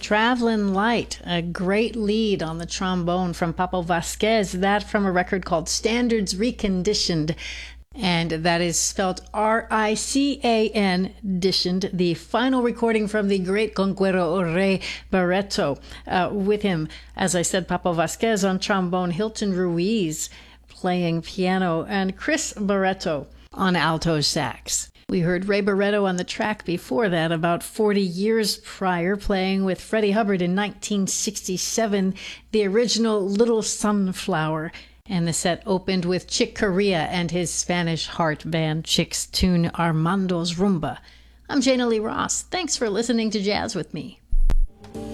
Travelin' Light, a great lead on the trombone from Papo Vasquez, that from a record called Standards Reconditioned, and that is spelled R-I-C-A-N, ditioned, the final recording from the great conguero Ray Barreto. With him, as I said, Papo Vasquez on trombone, Hilton Ruiz playing piano, and Chris Barreto on alto sax. We heard Ray Barreto on the track before that, about 40 years prior, playing with Freddie Hubbard in 1967, the original Little Sunflower. And the set opened with Chick Corea and his Spanish heart band Chick's tune Armando's Rumba. I'm Jana Lee Ross. Thanks for listening to Jazz with me.